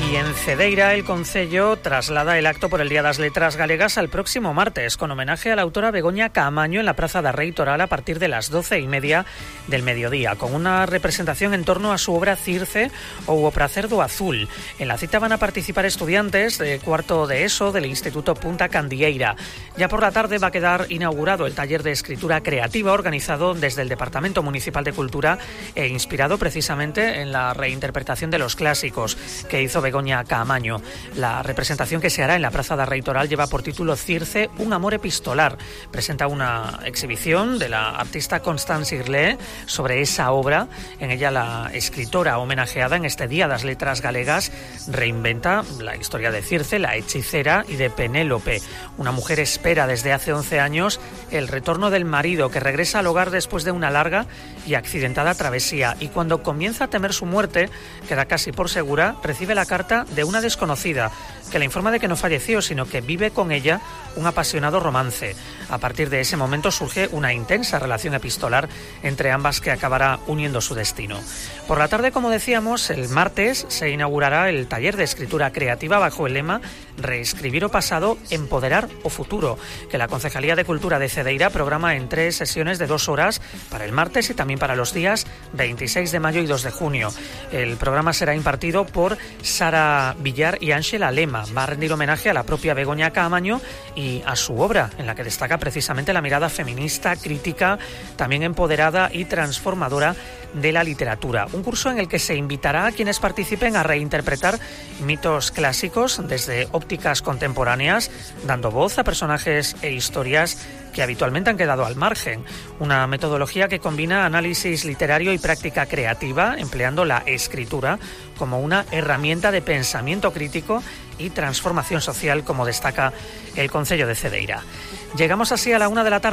Y en Cedeira, el Concello traslada el acto por el Día das Letras Galegas al próximo martes, con homenaje a la autora Begoña Caamaño en la Praza da Rei Toral a partir de las 12:30 del mediodía, con una representación en torno a su obra Circe ou O Prazer do Azul. En la cita van a participar estudiantes de cuarto de ESO del Instituto Punta Candieira. Ya por la tarde va a quedar inaugurado el taller de escritura creativa organizado desde el Departamento Municipal de Cultura e inspirado precisamente en la reinterpretación de los clásicos que hizo Begoña Caamaño. La representación que se hará en la Praza da Rei Toral lleva por título Circe, un amor epistolar. Presenta una exhibición de la artista Constance Irlé sobre esa obra. En ella la escritora homenajeada en este Día das Letras Galegas reinventa la historia de Circe, la hechicera, y de Penélope. Una mujer espera desde hace 11 años el retorno del marido, que regresa al hogar después de una larga y accidentada travesía, y cuando comienza a temer su muerte, queda casi por segura, recibe la carta de una desconocida que le informa de que no falleció, sino que vive con ella un apasionado romance. A partir de ese momento surge una intensa relación epistolar entre ambas que acabará uniendo su destino. Por la tarde, como decíamos, el martes se inaugurará el taller de escritura creativa bajo el lema Reescribir o pasado, empoderar o futuro, que la Concejalía de Cultura de Cedeira programa en 3 sesiones de 2 horas para el martes y también para los días 26 de mayo y 2 de junio. El programa será impartido por Sara Villar y Ángela Lema. Va a rendir homenaje a la propia Begoña Caamaño y a su obra, en la que destaca precisamente la mirada feminista, crítica, también empoderada y transformadora de la literatura. Un curso en el que se invitará a quienes participen a reinterpretar mitos clásicos desde ópticas contemporáneas, dando voz a personajes e historias que habitualmente han quedado al margen. Una metodología que combina análisis literario y práctica creativa, empleando la escritura como una herramienta de pensamiento crítico y transformación social, como destaca el Concello de Cedeira. Llegamos así a la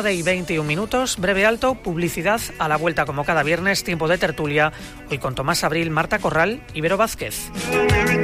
1:21 PM. Breve alto, publicidad, a la vuelta como cada viernes, tiempo de tertulia, hoy con Tomás Abril, Marta Corral y Vero Vázquez.